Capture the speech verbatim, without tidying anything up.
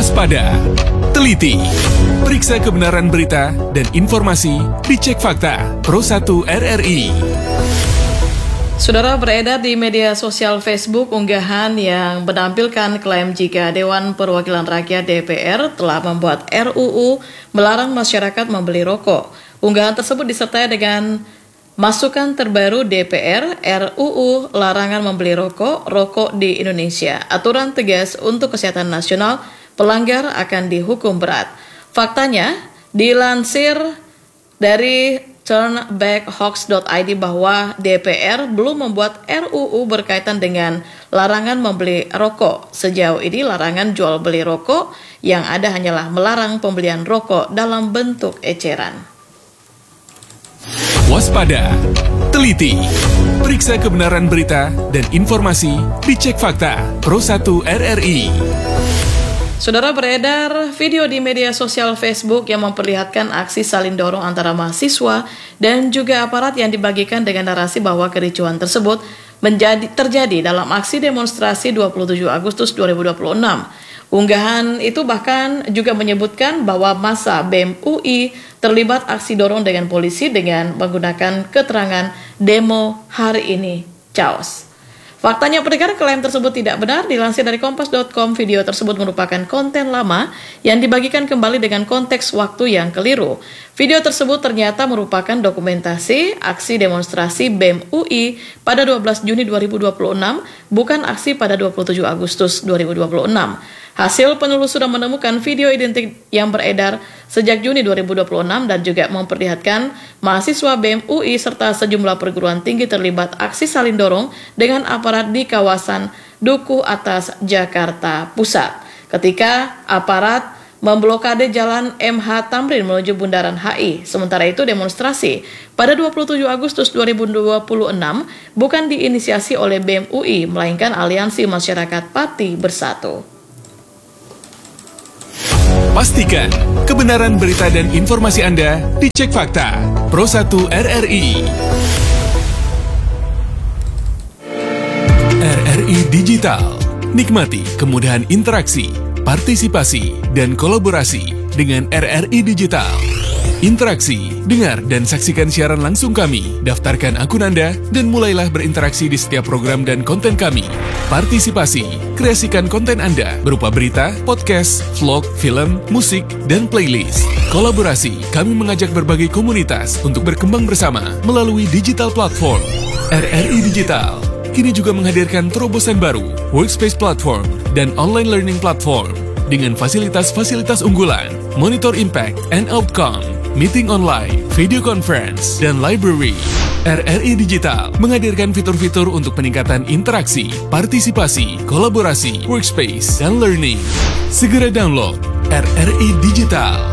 Waspada, teliti, periksa kebenaran berita dan informasi, dicek fakta. Pro satu R R I. Saudara, beredar di media sosial Facebook unggahan yang menampilkan klaim jika Dewan Perwakilan Rakyat D P R telah membuat R U U melarang masyarakat membeli rokok. Unggahan tersebut disertai dengan masukan terbaru D P R, R U U larangan membeli rokok, rokok di Indonesia. Aturan tegas untuk kesehatan nasional, pelanggar akan dihukum berat. Faktanya, dilansir dari turnbackhoax dot I D bahwa D P R belum membuat R U U berkaitan dengan larangan membeli rokok. Sejauh ini larangan jual beli rokok yang ada hanyalah melarang pembelian rokok dalam bentuk eceran. Waspada, teliti, periksa kebenaran berita dan informasi, dicek fakta. Pro satu R R I. Saudara, beredar video di media sosial Facebook yang memperlihatkan aksi saling dorong antara mahasiswa dan juga aparat yang dibagikan dengan narasi bahwa kericuhan tersebut menjadi terjadi dalam aksi demonstrasi dua puluh tujuh Agustus dua ribu dua puluh enam. Unggahan itu bahkan juga menyebutkan bahwa massa B E M U I terlibat aksi dorong dengan polisi dengan menggunakan keterangan demo hari ini. Chaos. Faktanya pendengar, klaim tersebut tidak benar. Dilansir dari kompas dot com, video tersebut merupakan konten lama yang dibagikan kembali dengan konteks waktu yang keliru. Video tersebut ternyata merupakan dokumentasi aksi demonstrasi B E M U I pada dua belas Juni dua ribu dua puluh enam, bukan aksi pada dua puluh tujuh Agustus dua ribu dua puluh enam. Hasil penelusuran menemukan video identik yang beredar sejak Juni dua ribu dua puluh enam dan juga memperlihatkan mahasiswa B E M U I serta sejumlah perguruan tinggi terlibat aksi saling dorong dengan aparat di kawasan Dukuh Atas, Jakarta Pusat. Ketika aparat memblokade jalan M H Tamrin menuju Bundaran H I. Sementara itu demonstrasi pada dua puluh tujuh Agustus dua ribu dua puluh enam bukan diinisiasi oleh B E M U I, melainkan Aliansi Masyarakat Pati Bersatu. Pastikan kebenaran berita dan informasi Anda dicek fakta. Pro satu R R I. R R I Digital. Nikmati kemudahan interaksi, partisipasi, dan kolaborasi dengan R R I Digital. Interaksi, dengar dan saksikan siaran langsung kami, daftarkan akun Anda, dan mulailah berinteraksi di setiap program dan konten kami. Partisipasi, kreasikan konten Anda berupa berita, podcast, vlog, film, musik, dan playlist. Kolaborasi, kami mengajak berbagai komunitas untuk berkembang bersama melalui digital platform. R R I Digital kini juga menghadirkan terobosan baru, workspace platform, dan online learning platform dengan fasilitas-fasilitas unggulan, monitor impact and outcome, meeting online, video conference, dan library. R R I Digital menghadirkan fitur-fitur untuk peningkatan interaksi, partisipasi, kolaborasi, workspace, dan learning. Segera download R R I Digital.